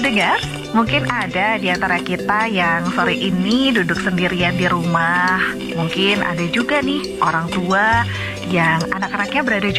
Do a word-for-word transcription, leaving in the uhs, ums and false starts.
pendengar, mungkin ada di antara kita yang sore ini duduk sendirian di rumah. Mungkin ada juga nih orang tua yang anak-anaknya berada